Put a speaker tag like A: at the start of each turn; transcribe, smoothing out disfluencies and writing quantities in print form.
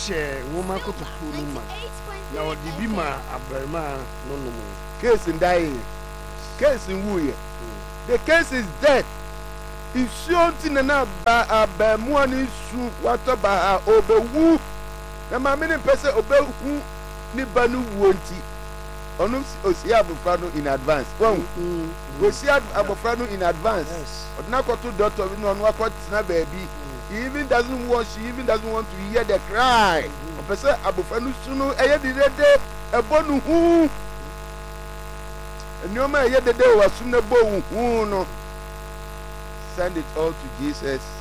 A: Share woman ko to kuma. Na odi bi ma abrema no no.
B: Case in dying. Case in wuye. The case is dead. Isuo nti na ba mu ani su wato ba obewu. Na ma me ne pese obewu ni ba no wu nti. Onu osi abofra no in advance. Won. Osi abofra no in advance. Odna ko to doctor no onu akọ tina baby. She even doesn't want to hear the cry. Pese abofra no su no eye direde ebonu hu. Enyoma eye dede wa su na bo hu no. Send it all to Jesus.